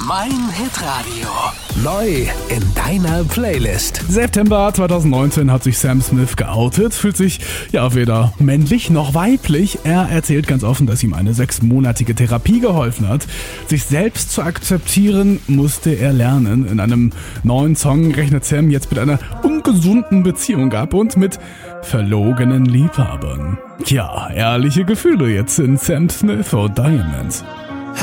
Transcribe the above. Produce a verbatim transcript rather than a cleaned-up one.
Mein Hitradio. Neu in deiner Playlist. September zweitausendneunzehn hat sich Sam Smith geoutet, fühlt sich ja weder männlich noch weiblich. Er erzählt ganz offen, dass ihm eine sechsmonatige Therapie geholfen hat. Sich selbst zu akzeptieren musste er lernen. In einem neuen Song rechnet Sam jetzt mit einer ungesunden Beziehung ab und mit verlogenen Liebhabern. Tja, ehrliche Gefühle jetzt in Sam Smith und Diamonds.